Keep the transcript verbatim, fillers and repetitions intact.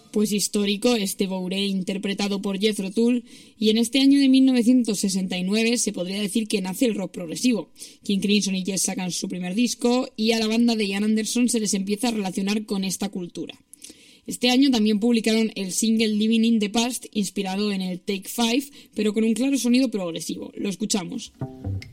pues histórico, este Bourré interpretado por Jethro Tull, y en este año de mil novecientos sesenta y nueve se podría decir que nace el rock progresivo. King Crimson y Yes sacan su primer disco y a la banda de Ian Anderson se les empieza a relacionar con esta cultura. Este año también publicaron el single Living in the Past, inspirado en el Take Five, pero con un claro sonido progresivo. Lo escuchamos.